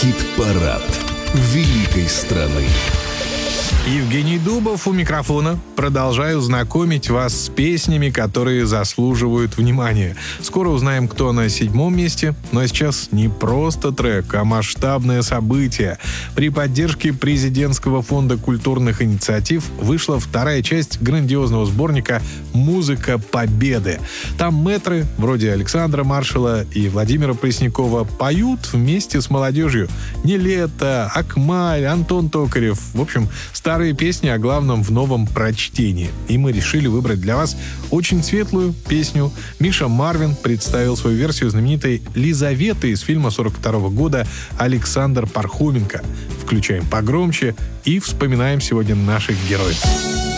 Хит-парад великой страны. Евгений Дубов у микрофона. Продолжаю знакомить вас с песнями, которые заслуживают внимания. Скоро узнаем, кто на 7-м месте. Но сейчас не просто трек, а масштабное событие. При поддержке Президентского фонда культурных инициатив вышла вторая часть грандиозного сборника «Музыка Победы». Там мэтры, вроде Александра Маршала и Владимира Преснякова, поют вместе с молодежью. Нилетто, Акмаль, Антон Токарев. В общем, старые песни о главном в новом прочтении. И мы решили выбрать для вас очень светлую песню. Миша Марвин представил свою версию знаменитой «Лизаветы» из фильма 1942 года «Александр Пархоменко». Включаем погромче и вспоминаем сегодня наших героев.